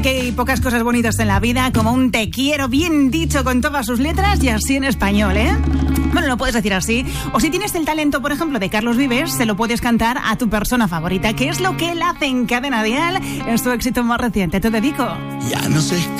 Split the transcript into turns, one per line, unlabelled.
que hay pocas cosas bonitas en la vida, como un te quiero bien dicho con todas sus letras y así en español, ¿eh? Bueno, lo puedes decir así. O si tienes el talento, por ejemplo, de Carlos Vives, se lo puedes cantar a tu persona favorita, que es lo que él hace en Cadena Dial en su éxito más reciente. Te dedico.
Ya no sé